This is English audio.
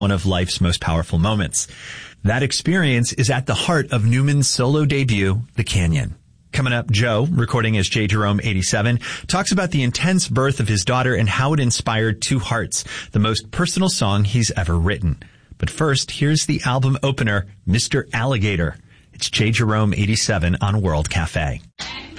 one of life's most powerful moments. That experience is at the heart of Newman's solo debut, The Canyon. Coming up, Joe, recording as J. Jerome 87, talks about the intense birth of his daughter and how it inspired Two Hearts, the most personal song he's ever written. But first, here's the album opener, Mr. Alligator. It's J. Jerome 87 on World Cafe.